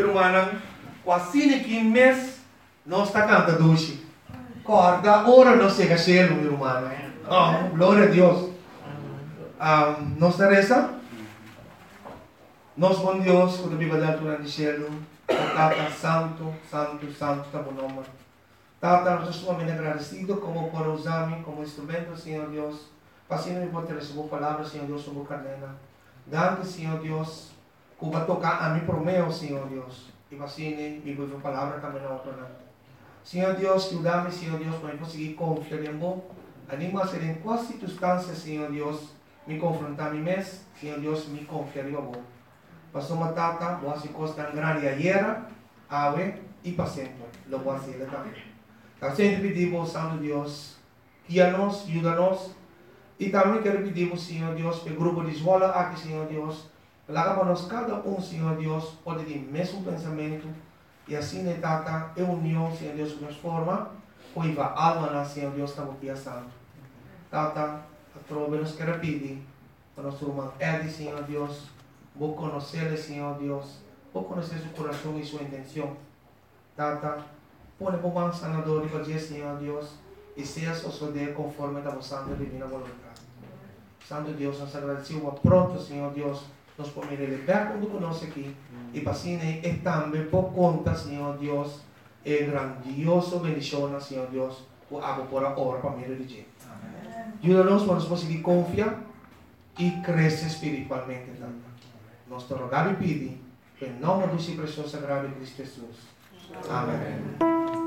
irmão, quase que mês, nós está cantando hoje. Corda, ora não chega cheio, meu irmão. Oh, glória a Deus. Nós está reza? Nós, bom Deus, quando a Bíblia dá durante o céu, Tata, santo, santo, santo, está bom nome. Tata, nós estamos muito agradecidos como por usar-me como instrumento, Senhor Deus. Para me poder receber palavras, Senhor Deus, sobre o cadena. Dando, Senhor Deus, que vai tocar a mim por meu, Senhor Deus. E assim, me vou ver palavra também na outra. Senhor Deus, ajuda-me, Senhor Deus, para eu conseguir confiar em você. Anima a ser em quais circunstâncias, Senhor Deus, me confrontar a mim mesmo, Senhor Deus, me confiar em você. Pastor Matata, boas coisas tão grandes ayer, ave e para sempre. Lo voy a hacer também. Então, sempre pedimos, Santo Deus, guia-nos, ajuda-nos. E também quero pedir, Senhor Deus, para o grupo de escola aqui, Senhor Deus, para que nós cada Senhor Deus, pode ter o mesmo pensamento. E assim, Tata, é união, Senhor Deus, de forma, que a alma, Senhor Deus, está pensando. Tata, a trova nos quer pedir, para nosso irmão Eddie, Senhor Deus, vou conhecer, Senhor Deus, vou conhecer seu coração e sua intenção. Tata, põe por mão sanador e fazer, Senhor Deus, e seja suceder conforme a vossa divina vontade. Santo Deus, nós agradecemos pronto, Senhor Deus, nós podemos libertar quando conosco aqui. E para assim, é também por conta, Senhor Deus, é grandioso bendição, Senhor Deus, o água por a hora para me dirigir. Ajuda-nos para nós conseguir confiar e crescer espiritualmente também. Nós te rogamos e pedimos, em nome do seu precioso sagrado de Cristo Jesus. Amém.